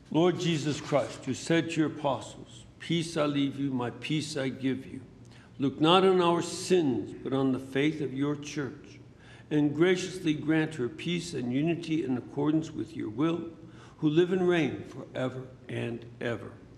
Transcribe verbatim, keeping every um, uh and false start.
Lord Jesus Christ, you said to your apostles, peace I leave you, my peace I give you. Look not on our sins, but on the faith of your church, and graciously grant her peace and unity in accordance with your will, who live and reign forever and ever.